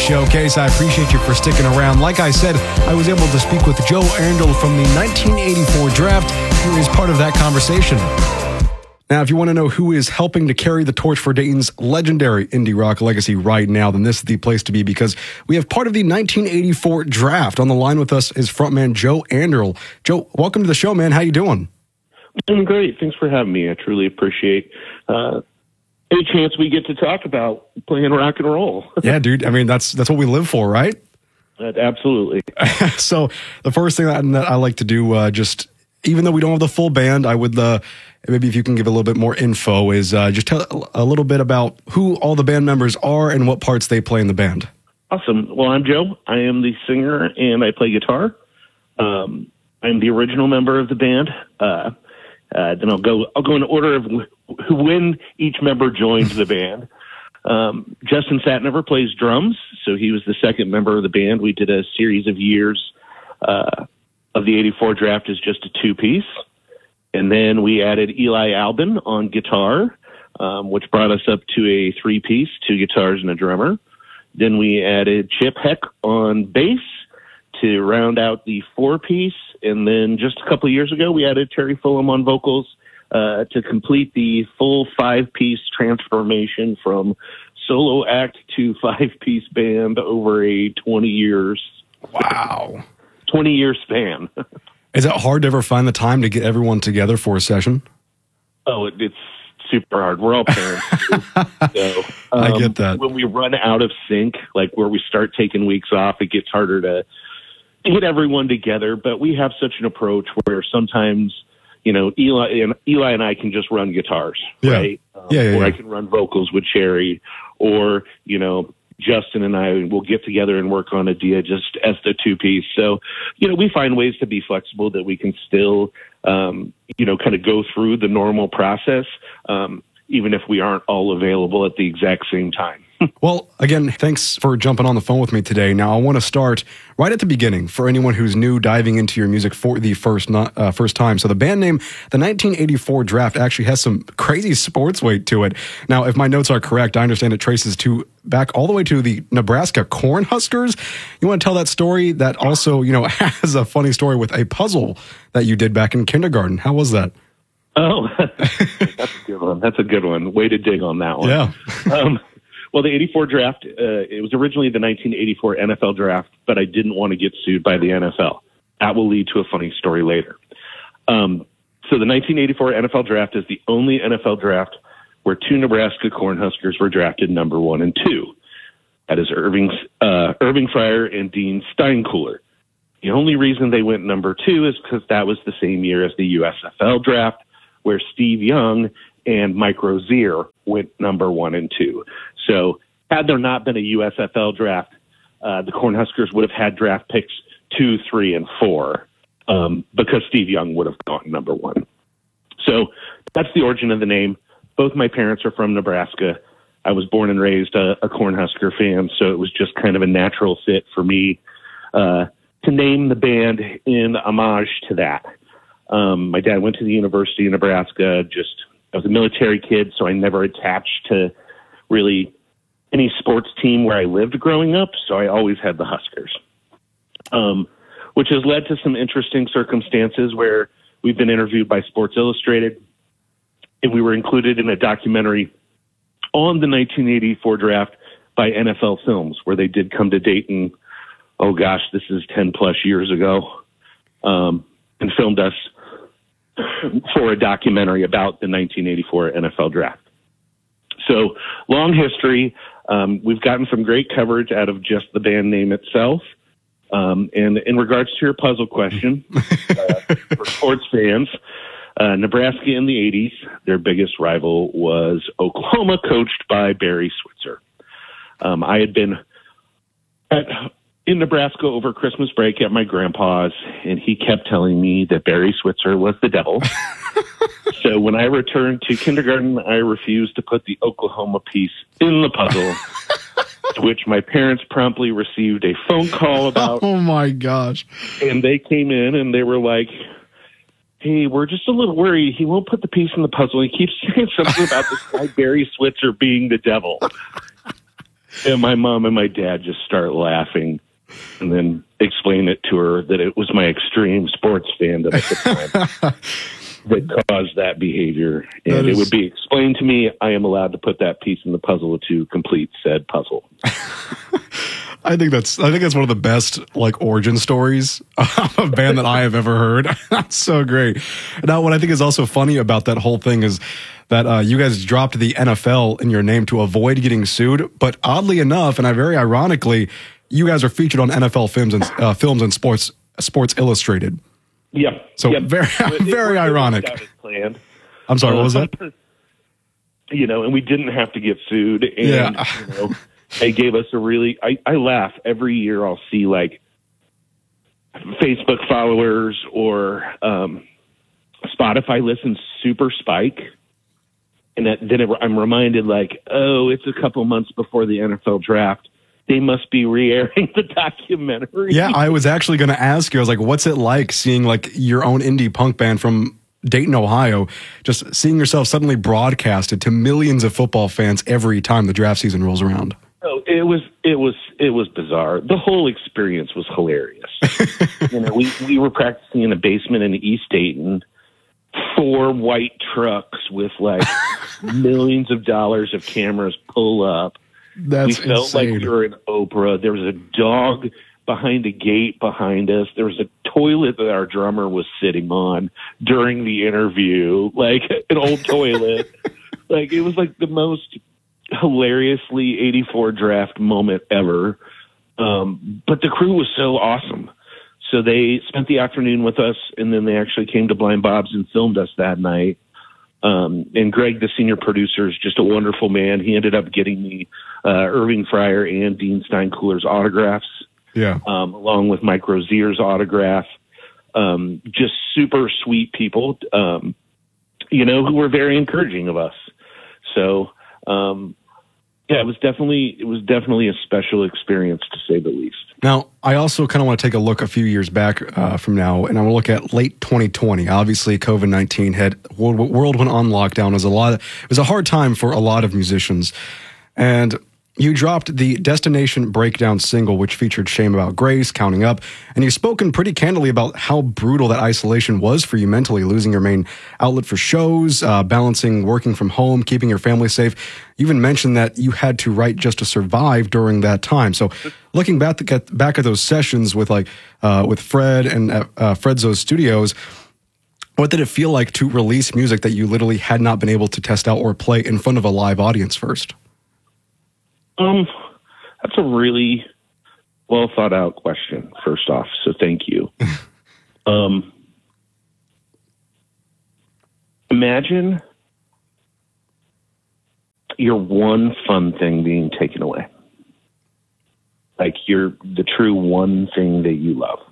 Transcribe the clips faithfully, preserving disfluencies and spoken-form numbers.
Showcase. I appreciate you for sticking around. Like I said, I was able to speak with Joe Arndl from the nineteen eighty-four draft, who is part of that conversation. Now, if you want to know who is helping to carry the torch for Dayton's legendary indie rock legacy right now, then this is the place to be, because we have part of the nineteen eighty-four draft. On the line with us is frontman Joe Arndl. Joe, welcome to the show, man. How you doing? Doing great. Thanks for having me. I truly appreciate uh, any chance we get to talk about playing rock and roll. Yeah, dude. I mean, that's that's what we live for, right? Uh, absolutely. So the first thing that, that I like to do, uh, just even though we don't have the full band, I would uh, maybe if you can give a little bit more info, is uh, just tell a little bit about who all the band members are and what parts they play in the band. Awesome. Well, I'm Joe. I am the singer and I play guitar. Um, I'm the original member of the band. Uh, uh, then I'll go. I'll go in order of who when each member joined the band. Um, Justin Satnever plays drums, so he was the second member of the band. We did a series of years uh, of the eighty-four draft as just a two-piece. And then we added Eli Albin on guitar, um, which brought us up to a three-piece, two guitars and a drummer. Then we added Chip Heck on bass to round out the four-piece. And then just a couple of years ago, we added Terry Fulham on vocals uh, to complete the full five-piece transformation from solo act to five-piece band over a twenty years. Wow. twenty-year span. Is it hard to ever find the time to get everyone together for a session? Oh, it, it's super hard. We're all parents. so, um, I get that. When we run out of sync, like where we start taking weeks off, it gets harder to get everyone together. But we have such an approach where sometimes, you know, Eli and Eli and I can just run guitars, yeah. right? Um, yeah, yeah, or yeah. I can run vocals with Cherry, or, you know, Justin and I will get together and work on a Dia just as the two piece. So, you know, we find ways to be flexible that we can still, um, you know, kind of go through the normal process, um, even if we aren't all available at the exact same time. Well, again, thanks for jumping on the phone with me today. Now, I want to start right at the beginning for anyone who's new diving into your music for the first not, uh, first time. So the band name, the nineteen eighty-four draft, actually has some crazy sports weight to it. Now, if my notes are correct, I understand it traces to back all the way to the Nebraska Cornhuskers. You want to tell that story that also, you know, has a funny story with a puzzle that you did back in kindergarten. How was that? Oh, that's a good one. That's a good one. Way to dig on that one. Yeah. um, Well, the eighty-four draft, uh, it was originally the nineteen eighty-four N F L draft, but I didn't want to get sued by the N F L. That will lead to a funny story later. Um, so the nineteen eighty-four N F L draft is the only N F L draft where two Nebraska Cornhuskers were drafted number one and two. That is Irving, uh, Irving Fryar and Dean Steinkuhler. The only reason they went number two is because that was the same year as the U S F L draft, where Steve Young and Mike Rozier went number one and two. So had there not been a U S F L draft, uh, the Cornhuskers would have had draft picks two, three, and four um, because Steve Young would have gone number one. So that's the origin of the name. Both my parents are from Nebraska. I was born and raised a, a Cornhusker fan, so it was just kind of a natural fit for me uh, to name the band in homage to that. Um, my dad went to the University of Nebraska. Just I was a military kid, so I never attached to really any sports team where I lived growing up, so I always had the Huskers, um, which has led to some interesting circumstances where we've been interviewed by Sports Illustrated, and we were included in a documentary on the nineteen eighty-four draft by N F L Films, where they did come to Dayton, oh gosh, this is ten plus years ago, um, and filmed us for a documentary about the nineteen eighty-four N F L draft. So long history. Um, we've gotten some great coverage out of just the band name itself. Um, and in regards to your puzzle question, uh, for sports fans, uh, Nebraska in the eighties, their biggest rival was Oklahoma, coached by Barry Switzer. Um, I had been at, in Nebraska over Christmas break at my grandpa's, and he kept telling me that Barry Switzer was the devil. So when I returned to kindergarten, I refused to put the Oklahoma piece in the puzzle, to which my parents promptly received a phone call about. Oh, my gosh. And they came in and they were like, hey, we're just a little worried. He won't put the piece in the puzzle. He keeps saying something about this guy Barry Switzer being the devil. And my mom and my dad just start laughing and then explain it to her that it was my extreme sports fandom at the time that caused that behavior. And that is... it would be explained to me, I am allowed to put that piece in the puzzle to complete said puzzle. I think that's I think that's one of the best like origin stories of a band that I have ever heard. That's so great. Now, what I think is also funny about that whole thing is that uh, you guys dropped the N F L in your name to avoid getting sued. But oddly enough, and I very ironically, you guys are featured on N F L films and uh, films and Sports Sports Illustrated. Yeah. So yep. very very it, ironic. It planned. I'm sorry. What was that? You know, and we didn't have to get sued. And, yeah. you know, they gave us a really, I, I laugh every year. I'll see like Facebook followers or um, Spotify listens super spike. And that, then it, I'm reminded like, oh, it's a couple months before the N F L draft. They must be re-airing the documentary. Yeah, I was actually going to ask you, I was like, what's it like seeing like your own indie punk band from Dayton, Ohio, just seeing yourself suddenly broadcasted to millions of football fans every time the draft season rolls around? Oh, it was it was it was bizarre. The whole experience was hilarious. you know, we, we were practicing in a basement in East Dayton, four white trucks with like millions of dollars of cameras pull up. That's we felt insane. like we were in Oprah. There was a dog behind a gate behind us. There was a toilet that our drummer was sitting on during the interview, like an old toilet. Like it was like the most hilariously eighty-four draft moment ever. Um, but the crew was so awesome. So they spent the afternoon with us, and then they actually came to Blind Bob's and filmed us that night. Um, and Greg, the senior producer, is just a wonderful man. He ended up getting me uh, Irving Fryer and Dean Steinkuhler's autographs, yeah, um, along with Mike Rozier's autograph. Um, just super sweet people, um, you know, who were very encouraging of us. So, um, yeah, it was definitely it was definitely a special experience, to say the least. Now, I also kind of want to take a look a few years back uh, from now, and I want to look at late twenty twenty. Obviously, COVID nineteen had world, world went on lockdown. It was a lot. Of, it was a hard time for a lot of musicians, and you dropped the Destination Breakdown single, which featured Shame About Grace, Counting Up, and you've spoken pretty candidly about how brutal that isolation was for you mentally, losing your main outlet for shows, uh, balancing working from home, keeping your family safe. You even mentioned that you had to write just to survive during that time. So looking back at, back at those sessions with like uh, with Fred and uh, Fredzo's Studios, what did it feel like to release music that you literally had not been able to test out or play in front of a live audience first? Um, that's a really well thought out question, first off. So thank you. um, imagine your one fun thing being taken away. Like you're the true one thing that you love.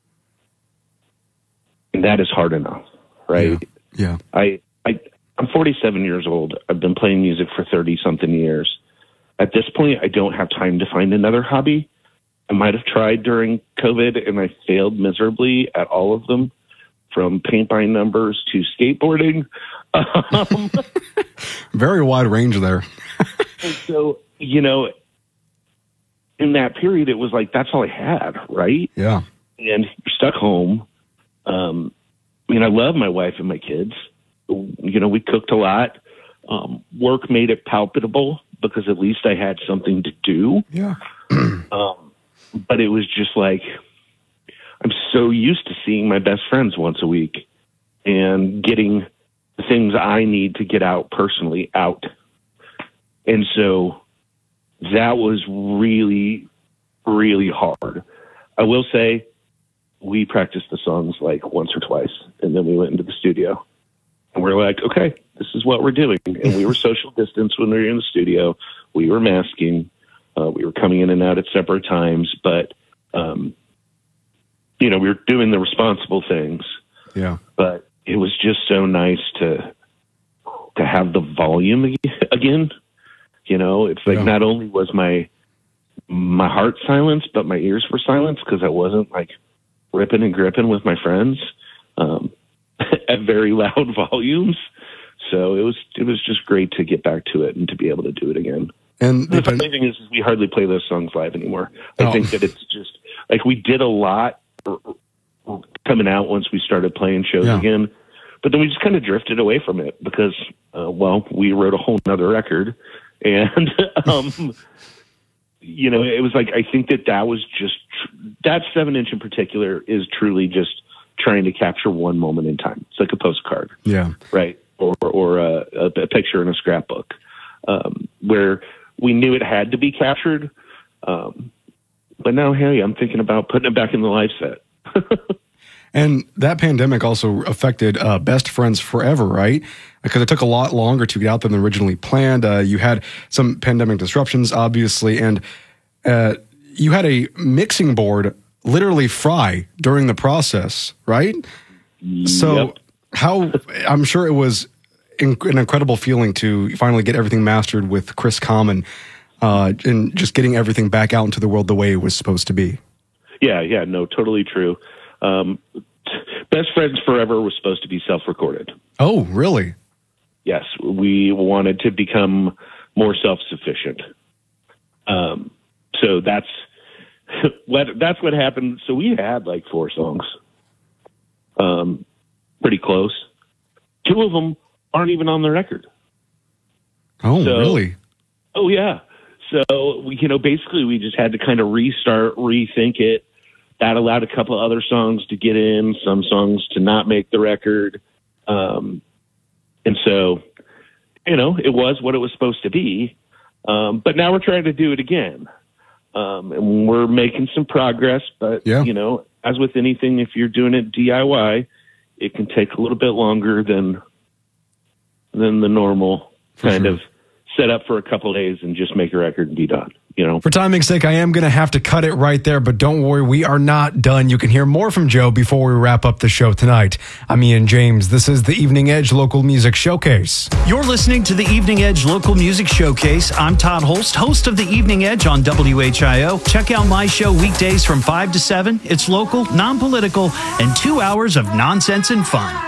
And that is hard enough, right? Yeah. yeah. I, I, I'm forty-seven years old. I've been playing music for thirty something years. At this point, I don't have time to find another hobby. I might have tried during COVID, and I failed miserably at all of them, from paint by numbers to skateboarding. Um, Very wide range there. and so, you know, in that period, it was like, that's all I had, right? Yeah. And you're stuck home. Um, I mean, I love my wife and my kids. You know, we cooked a lot. Um, work made it palpable, because at least I had something to do. Yeah. um, but it was just like, I'm so used to seeing my best friends once a week and getting the things I need to get out personally out. And so that was really, really hard. I will say we practiced the songs like once or twice, and then we went into the studio. And we're like, okay, this is what we're doing. And we were social distance when we were in the studio. We were masking. Uh, we were coming in and out at separate times. But, um, you know, we were doing the responsible things. Yeah. But it was just so nice to to have the volume again. You know, it's like yeah. not only was my my heart silenced, but my ears were silenced, because I wasn't like ripping and gripping with my friends. Um at very loud volumes. So it was, it was just great to get back to it and to be able to do it again. And the funny thing is, is we hardly play those songs live anymore. I oh. think that it's just like we did a lot coming out once we started playing shows yeah. again, but then we just kind of drifted away from it because, uh, well, we wrote a whole nother record, and um, you know, it was like I think that that was just that seven inch in particular is truly just trying to capture one moment in time. It's like a postcard, yeah, right, or or a, a picture in a scrapbook, um, where we knew it had to be captured. Um, but now, hey, I'm thinking about putting it back in the live set. And that pandemic also affected uh, Best Friends Forever, right? Because it took a lot longer to get out than originally planned. Uh, you had some pandemic disruptions, obviously, and uh, you had a mixing board literally fry during the process, right? Yep. So how, I'm sure it was in, an incredible feeling to finally get everything mastered with Chris Common uh, and just getting everything back out into the world the way it was supposed to be. Yeah, yeah, no, totally true. Um, Best Friends Forever was supposed to be self-recorded. Oh, really? Yes, we wanted to become more self-sufficient. Um, so that's what that's what happened. So we had like four songs, um, pretty close. Two of them aren't even on the record. Oh, so, really? Oh, yeah. So we, you know, basically we just had to kind of restart, rethink it. That allowed a couple other songs to get in, some songs to not make the record. Um, and so, you know, it was what it was supposed to be. Um, but now we're trying to do it again. Um, and we're making some progress. But, yeah. you know, as with anything, if you're doing it D I Y, it can take a little bit longer than than the normal For kind sure. of set up for a couple of days and just make a record and be done. You know, for timing's sake, I am going to have to cut it right there, but don't worry, we are not done. You can hear more from Joe before we wrap up the show tonight. I'm Ian James. This is the Evening Edge Local Music Showcase. You're listening to the Evening Edge Local Music Showcase. I'm Todd Holst, host of the Evening Edge on W H I O. Check out my show weekdays from five to seven. It's local, non-political, and two hours of nonsense and fun.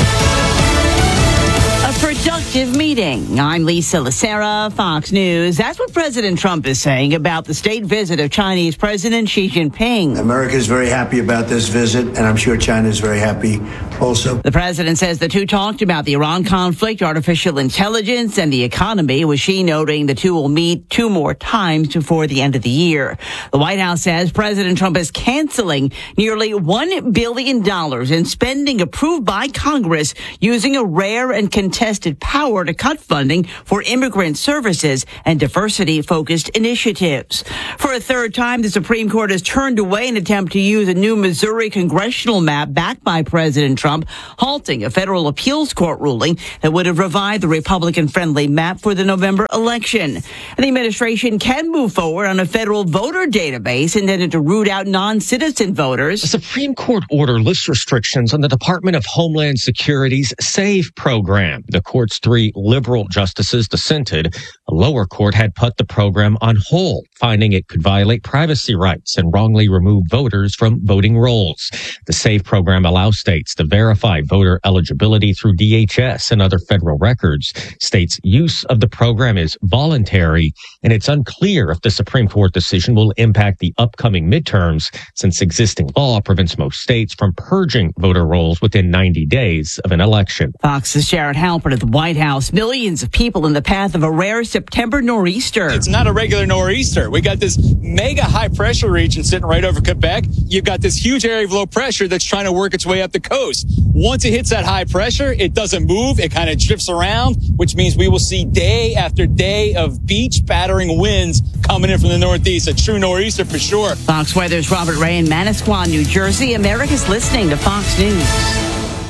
Productive meeting. I'm Lisa Lacera, Fox News. That's what President Trump is saying about the state visit of Chinese President Xi Jinping. America is very happy about this visit, and I'm sure China is very happy also. The president says the two talked about the Iran conflict, artificial intelligence, and the economy, with Xi noting the two will meet two more times before the end of the year. The White House says President Trump is canceling nearly one billion dollars in spending approved by Congress using a rare and contested power to cut funding for immigrant services and diversity-focused initiatives. For a third time, the Supreme Court has turned away an attempt to use a new Missouri congressional map backed by President Trump, halting a federal appeals court ruling that would have revived the Republican-friendly map for the November election. And the administration can move forward on a federal voter database intended to root out non-citizen voters. The Supreme Court order lists restrictions on the Department of Homeland Security's SAVE program. The court's three liberal justices dissented. A lower court had put the program on hold, finding it could violate privacy rights and wrongly remove voters from voting rolls. The SAVE program allows states to verify voter eligibility through D H S and other federal records. States' use of the program is voluntary, and it's unclear if the Supreme Court decision will impact the upcoming midterms, since existing law prevents most states from purging voter rolls within ninety days of an election. Fox's Jared Halpern at the White House. Millions of people in the path of a rare September nor'easter. It's not a regular nor'easter. We got this mega high pressure region sitting right over Quebec. You've got this huge area of low pressure that's trying to work its way up the coast. Once it hits that high pressure, it doesn't move. It kind of drifts around, which means we will see day after day of beach battering winds coming in from the northeast. A true nor'easter for sure. Fox Weather's Robert Ray in Manasquan, New Jersey. America's listening to Fox News.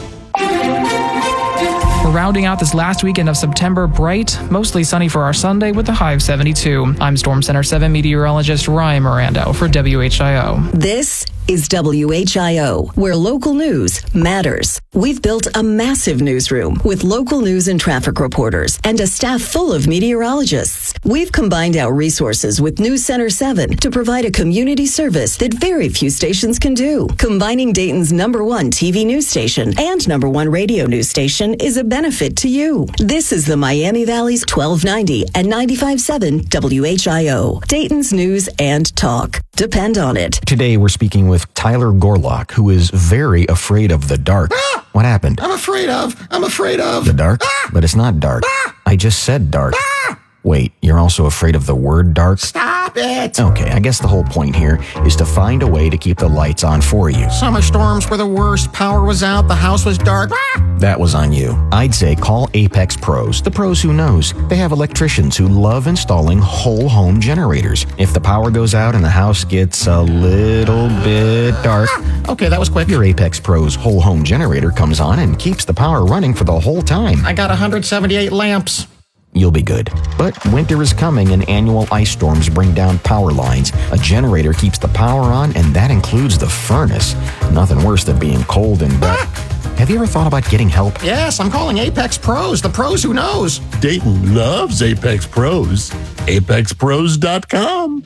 We're rounding out this last weekend of September bright, mostly sunny for our Sunday with a high of seventy-two. I'm Storm Center seven meteorologist Ryan Miranda for W H I O. This is W H I O, where local news matters. We've built a massive newsroom with local news and traffic reporters and a staff full of meteorologists. We've combined our resources with News Center seven to provide a community service that very few stations can do. Combining Dayton's number one T V news station and number one radio news station is a benefit to you. This is the Miami Valley's twelve ninety and ninety-five point seven W H I O. Dayton's news and talk. Depend on it. Today we're speaking with Tyler Gorlock, who is very afraid of the dark. Ah! What happened? I'm afraid of. I'm afraid of. The dark? Ah! But it's not dark. Ah! I just said dark. Ah! Wait, you're also afraid of the word dark? Stop it! Okay, I guess the whole point here is to find a way to keep the lights on for you. Summer storms were the worst. Power was out. The house was dark. Ah! That was on you. I'd say call Apex Pros, the pros who knows. They have electricians who love installing whole home generators. If the power goes out and the house gets a little bit dark, Ah! Okay, that was quick. your Apex Pros whole home generator comes on and keeps the power running for the whole time. I got one hundred seventy-eight lamps. You'll be good. But winter is coming and annual ice storms bring down power lines. A generator keeps the power on, and that includes the furnace. Nothing worse than being cold and wet. Have you ever thought about getting help? Yes, I'm calling Apex Pros, the pros who knows. Dayton loves Apex Pros. apex pros dot com.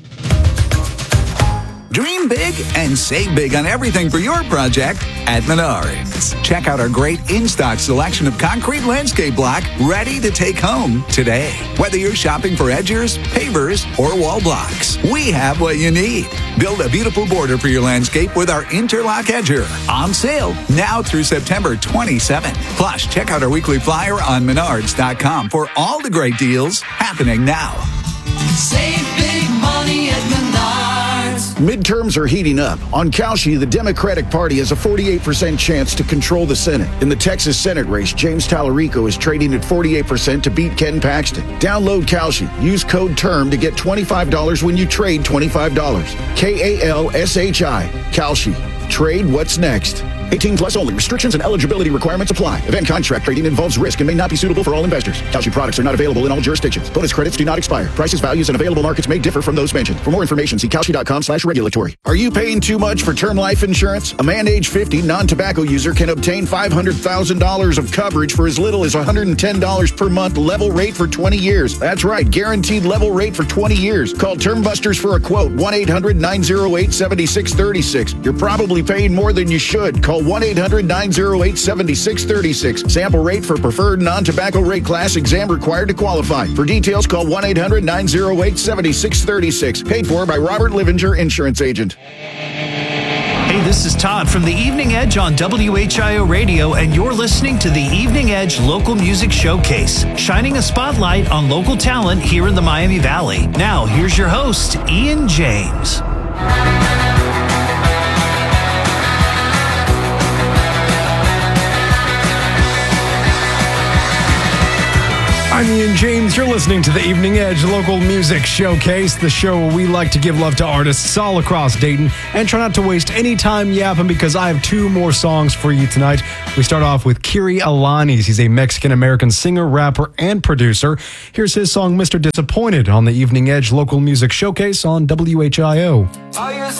Dream big and save big on everything for your project at Menards. Check out our great in-stock selection of concrete landscape block ready to take home today. Whether you're shopping for edgers, pavers, or wall blocks, we have what you need. Build a beautiful border for your landscape with our Interlock Edger. On sale now through September twenty-seventh. Plus, check out our weekly flyer on menards dot com for all the great deals happening now. Save big money at Menards. Midterms are heating up. On Kalshi, the Democratic Party has a forty-eight percent chance to control the Senate. In the Texas Senate race, James Tallarico is trading at forty-eight percent to beat Ken Paxton. Download Kalshi. Use code TERM to get twenty-five dollars when you trade twenty-five dollars. K A L S H I. Kalshi. Trade what's next. eighteen plus only. Restrictions and eligibility requirements apply. Event contract trading involves risk and may not be suitable for all investors. Kalshi products are not available in all jurisdictions. Bonus credits do not expire. Prices, values, and available markets may differ from those mentioned. For more information, see kalshi dot com slash regulatory. Are you paying too much for term life insurance? A man age fifty, non-tobacco user can obtain five hundred thousand dollars of coverage for as little as one hundred ten dollars per month, level rate for twenty years. That's right, guaranteed level rate for twenty years. Call Term Busters for a quote, one eight hundred nine oh eight seven six three six. You're probably paying more than you should. Call one eight hundred nine oh eight seven six three six. Sample rate for preferred non-tobacco rate class. Exam required to qualify. For details, call one eight hundred nine oh eight seven six three six. Paid for by Robert Livinger, Insurance Agent. Hey, this is Todd from the Evening Edge on W H I O Radio, and you're listening to the Evening Edge Local Music Showcase, shining a spotlight on local talent here in the Miami Valley. Now, here's your host, Ian James. I'm Ian James. You're listening to the Evening Edge Local Music Showcase, the show where we like to give love to artists all across Dayton and try not to waste any time yapping, because I have two more songs for you tonight. We start off with Kiri Alanis. He's a Mexican-American singer, rapper, and producer. Here's his song, Mister Disappointed, on the Evening Edge Local Music Showcase on W H I O. Are you